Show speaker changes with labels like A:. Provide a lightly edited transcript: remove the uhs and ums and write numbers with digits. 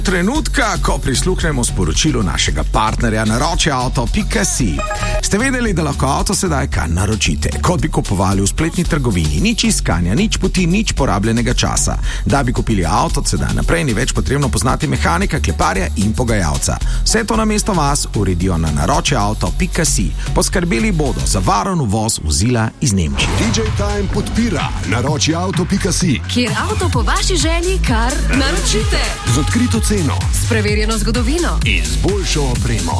A: Trenutka, ko prisluhnemo sporočilu našega partnerja naročiauto.si. Ste vedeli, da lahko avto sedaj kar naročite, kot bi kupovali v spletni trgovini, nič iskanja, nič poti, nič porabljenega časa. Da bi kupili avto, sedaj naprej ni več potrebno poznati mehanika, kleparja in pogajalca. Vse to namesto vas uredijo na naročiauto.si. Poskrbeli bodo za varen uvoz vozila iz Nemčije.
B: DJ Time podpira naročiauto.si,
C: kjer avto po vaši želji kar naročite.
B: z odkrito ceno
C: S preverjeno zgodovino
B: in z boljšo opremo.